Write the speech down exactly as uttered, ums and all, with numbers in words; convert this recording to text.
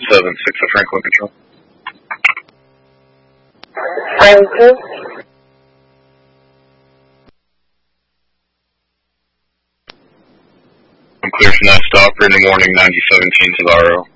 seven six of Franklin Control. Franklin. I'm clear for next stop, early morning ninety seventeen to Laro.